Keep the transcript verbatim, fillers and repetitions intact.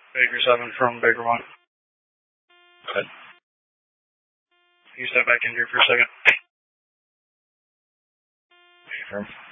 Baker seven from Baker one. Good. You step back in here for a second. Confirm.